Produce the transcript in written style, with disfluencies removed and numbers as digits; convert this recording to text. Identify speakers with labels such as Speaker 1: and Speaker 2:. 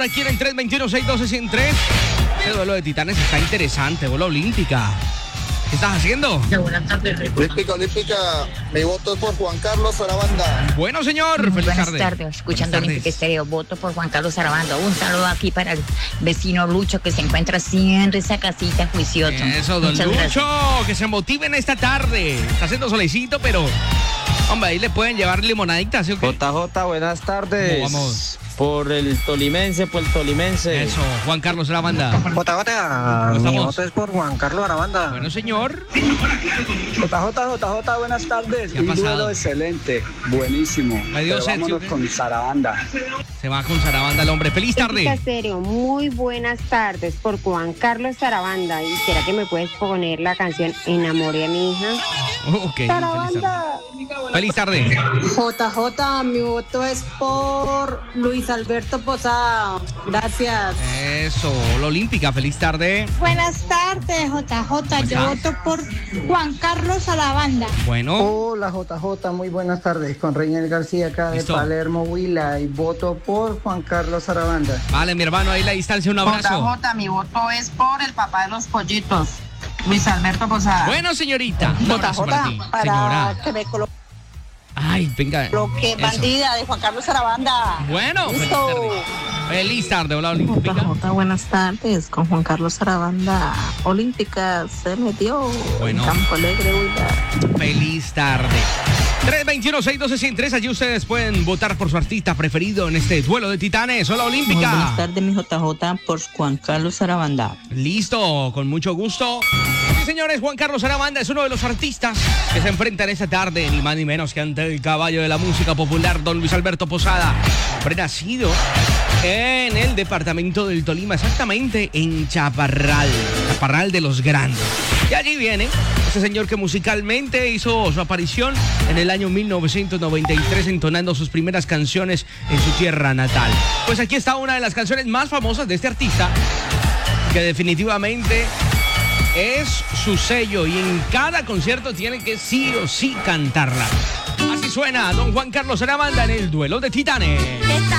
Speaker 1: Aquí en el 321-612-103. Este duelo de titanes está interesante, bola olímpica. ¿Qué estás haciendo?
Speaker 2: Buenas tardes.
Speaker 3: Olímpica, mi voto es por Juan Carlos Sarabanda.
Speaker 1: Bueno, señor, feliz
Speaker 2: Buenas
Speaker 1: tarde.
Speaker 2: tardes, escuchando
Speaker 1: Buenas
Speaker 2: Olímpica
Speaker 1: tardes.
Speaker 2: Estéreo, voto por Juan Carlos Sarabanda. Un saludo aquí para el vecino Lucho que se encuentra haciendo esa casita juicioso.
Speaker 1: Eso, don
Speaker 2: Muchas
Speaker 1: Lucho,
Speaker 2: gracias.
Speaker 1: que se motiven esta tarde. Está haciendo solecito, pero, hombre, ahí le pueden llevar limonadita, ¿sí o qué?
Speaker 4: JJ, buenas tardes.
Speaker 1: ¿Cómo vamos?
Speaker 4: Por el tolimense, por el tolimense.
Speaker 1: Eso, Juan Carlos Sarabanda.
Speaker 5: JJ, mi
Speaker 1: estamos?
Speaker 5: voto es por Juan Carlos Arabanda.
Speaker 1: Bueno, señor.
Speaker 5: JJ, buenas tardes.
Speaker 1: ¿Qué ha
Speaker 5: Un
Speaker 1: pasado?
Speaker 5: duelo excelente, buenísimo.
Speaker 1: Me dio
Speaker 5: Pero
Speaker 1: sed, ¿sí o
Speaker 5: vámonos
Speaker 1: qué?
Speaker 5: con Sarabanda.
Speaker 1: Se va con Sarabanda el hombre. Feliz
Speaker 6: Olímpica
Speaker 1: tarde.
Speaker 6: Estéreo, muy buenas tardes por Juan Carlos Sarabanda. ¿Y será que me puedes poner la canción Enamoré a mi hija?
Speaker 1: Ok, feliz tarde. Feliz tarde.
Speaker 7: JJ, mi voto es por Luis Alberto Posada. Gracias.
Speaker 1: Eso, la olímpica, feliz tarde.
Speaker 8: Buenas tardes, JJ. Yo voto por Juan Carlos Sarabanda.
Speaker 1: Bueno,
Speaker 9: Hola JJ, muy buenas tardes. Con Reynel García acá de
Speaker 1: Listo.
Speaker 9: Palermo, Huila, y voto por Juan Carlos Sarabanda.
Speaker 1: vale, mi hermano, ahí la distancia, un abrazo.
Speaker 7: JJ, mi voto es por el papá de los pollitos, Luis Alberto Posada.
Speaker 1: Bueno, señorita, un abrazo para ti, señora.
Speaker 7: que me coloque
Speaker 1: Ay, venga. Eso.
Speaker 7: bandida de Juan Carlos Sarabanda.
Speaker 1: Bueno, feliz
Speaker 7: Listo.
Speaker 1: tarde. Feliz tarde, hola olímpica.
Speaker 7: JJ, buenas tardes. Con Juan Carlos Sarabanda. Olímpica se metió
Speaker 1: Bueno.
Speaker 7: en Campo Alegre, Huila.
Speaker 1: Feliz tarde. 321-612-103, allí ustedes pueden votar por su artista preferido en este duelo de titanes. Hola olímpica.
Speaker 7: tardes, mi JJ, por Juan Carlos Sarabanda.
Speaker 1: Listo, con mucho gusto. Sí, señores, Juan Carlos Sarabanda es uno de los artistas que se enfrentan esta tarde, ni más ni menos que ante el caballo de la música popular, don Luis Alberto Posada. Hombre nacido en el departamento del Tolima, exactamente en Chaparral de los Grandes. Y allí viene este señor que musicalmente hizo su aparición en el año 1993, entonando sus primeras canciones en su tierra natal. Pues aquí está una de las canciones más famosas de este artista, que definitivamente es su sello y en cada concierto tiene que sí o sí cantarla. Así suena don Juan Carlos Sarabanda en el duelo de titanes.